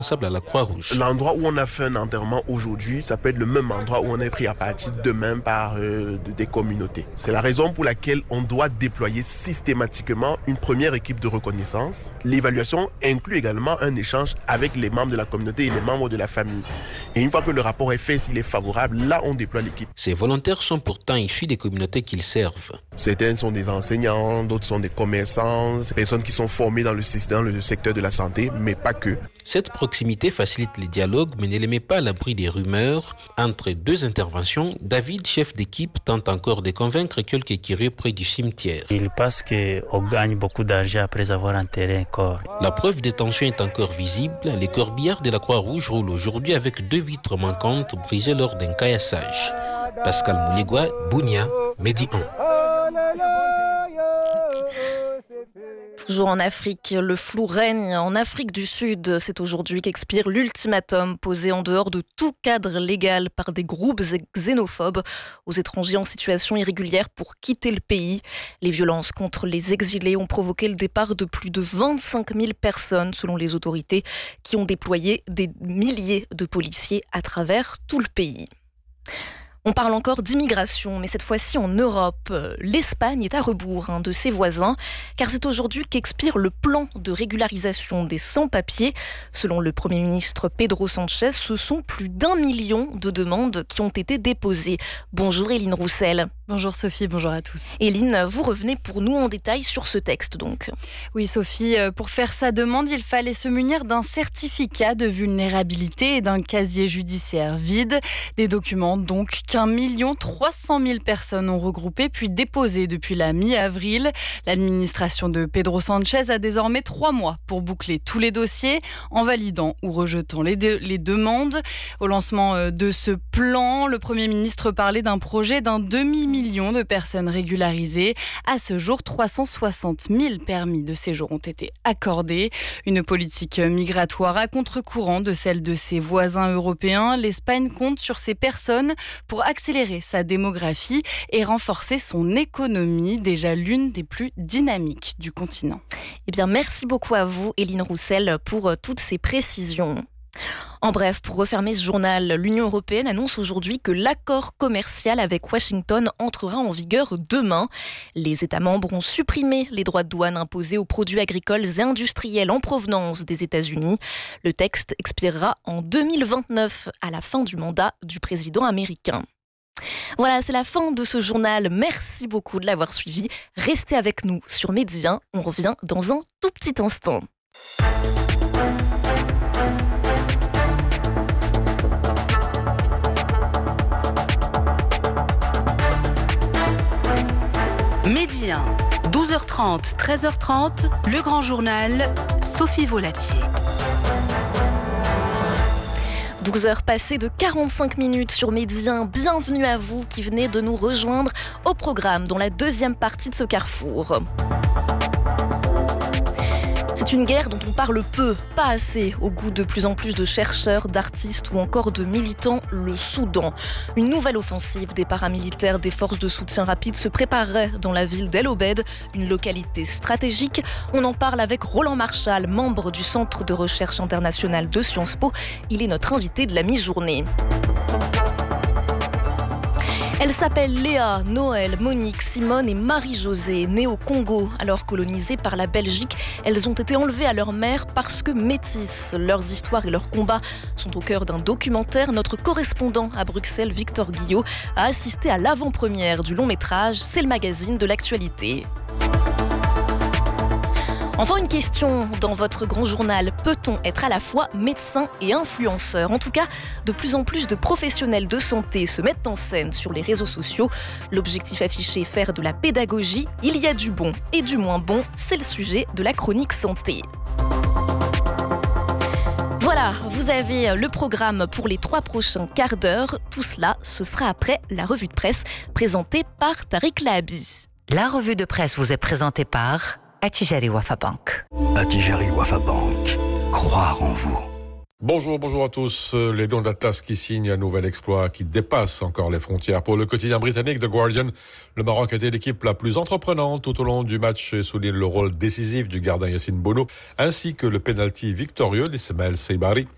à la Croix-Rouge. L'endroit où on a fait un enterrement aujourd'hui, ça peut être le même endroit où on est pris à partir demain par des communautés. C'est la raison pour laquelle on doit déployer systématiquement une première équipe de reconnaissance. L'évaluation inclut également un échange avec les membres de la communauté et les membres de la famille. Et une fois que le rapport est fait, s'il est favorable, là on déploie l'équipe. Ces volontaires sont pourtant issus des communautés qu'ils servent. Certains sont des enseignants, d'autres sont des commerçants, des personnes qui sont formées dans le secteur de la santé, mais pas que. Cette proximité facilite les dialogues, mais ne les met pas à l'abri des rumeurs. Entre deux interventions, David, chef d'équipe, tente encore de convaincre quelques curieux près du cimetière. Il pense qu'on gagne beaucoup d'argent après avoir enterré un corps. La preuve des tensions est encore visible. Les corbillards de la Croix-Rouge roulent aujourd'hui avec 2 vitres manquantes brisées lors d'un caillassage. Pascal Mouligua, Bounia, Medi 1. Toujours en Afrique, le flou règne. En Afrique du Sud, c'est aujourd'hui qu'expire l'ultimatum posé en dehors de tout cadre légal par des groupes xénophobes aux étrangers en situation irrégulière pour quitter le pays. Les violences contre les exilés ont provoqué le départ de plus de 25 000 personnes selon les autorités qui ont déployé des milliers de policiers à travers tout le pays. On parle encore d'immigration, mais cette fois-ci en Europe. L'Espagne est à rebours de ses voisins, car c'est aujourd'hui qu'expire le plan de régularisation des sans-papiers. Selon le Premier ministre Pedro Sánchez, ce sont plus d'1 million de demandes qui ont été déposées. Bonjour Éline Roussel. Bonjour Sophie, bonjour à tous. Éline, vous revenez pour nous en détail sur ce texte donc. Oui Sophie, pour faire sa demande, il fallait se munir d'un certificat de vulnérabilité et d'un casier judiciaire vide. Des documents donc qu'1 300 000 personnes ont regroupé puis déposé depuis la mi-avril. L'administration de Pedro Sánchez a désormais 3 mois pour boucler tous les dossiers en validant ou rejetant les demandes. Au lancement de ce plan, le Premier ministre parlait d'un projet d'un demi-million de personnes régularisées. À ce jour, 360 000 permis de séjour ont été accordés. Une politique migratoire à contre-courant de celle de ses voisins européens. L'Espagne compte sur ces personnes pour accélérer sa démographie et renforcer son économie, déjà l'une des plus dynamiques du continent. Eh bien, merci beaucoup à vous, Éline Roussel, pour toutes ces précisions. En bref, pour refermer ce journal, l'Union européenne annonce aujourd'hui que l'accord commercial avec Washington entrera en vigueur demain. Les États membres ont supprimé les droits de douane imposés aux produits agricoles et industriels en provenance des États-Unis. Le texte expirera en 2029, à la fin du mandat du président américain. Voilà, c'est la fin de ce journal. Merci beaucoup de l'avoir suivi. Restez avec nous sur Medi 1. On revient dans un tout petit instant. Medi 1, 12h30, 13h30, le grand journal, Sophie Volatier. 12 heures passées de 45 minutes sur Medi 1. Bienvenue à vous qui venez de nous rejoindre au programme dans la deuxième partie de ce carrefour. C'est une guerre dont on parle peu, pas assez, au goût de plus en plus de chercheurs, d'artistes ou encore de militants, le Soudan. Une nouvelle offensive des paramilitaires des forces de soutien rapide se préparerait dans la ville d'El Obed, une localité stratégique. On en parle avec Roland Marchal, membre du Centre de recherche international de Sciences Po. Il est notre invité de la mi-journée. Elles s'appellent Léa, Noël, Monique, Simone et Marie-Josée. Nées au Congo, alors colonisées par la Belgique, elles ont été enlevées à leur mère parce que métisses. Leurs histoires et leurs combats sont au cœur d'un documentaire. Notre correspondant à Bruxelles, Victor Guillot, a assisté à l'avant-première du long métrage. C'est le magazine de l'actualité. Enfin, une question dans votre grand journal. Peut-on être à la fois médecin et influenceur ? En tout cas, de plus en plus de professionnels de santé se mettent en scène sur les réseaux sociaux. L'objectif affiché, faire de la pédagogie. Il y a du bon et du moins bon. C'est le sujet de la chronique santé. Voilà, vous avez le programme pour les 3 prochains quarts d'heure. Tout cela, ce sera après la revue de presse présentée par Tariq Lahabi. La revue de presse vous est présentée par Attijari Wafa Bank. Attijari Wafa Bank. Croire en vous. Bonjour à tous. Les Lions d'Atlas qui signent un nouvel exploit qui dépasse encore les frontières. Pour le quotidien britannique The Guardian, le Maroc a été l'équipe la plus entreprenante tout au long du match et souligne le rôle décisif du gardien Yassine Bounou, ainsi que le pénalty victorieux d'Ismaël Seybari.